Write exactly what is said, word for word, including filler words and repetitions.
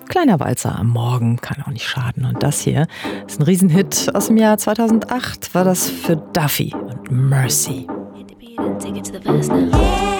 Kleiner Walzer am Morgen kann auch nicht schaden. Und das hier ist ein Riesenhit aus dem Jahr zweitausendacht, war das für Duffy und Mercy.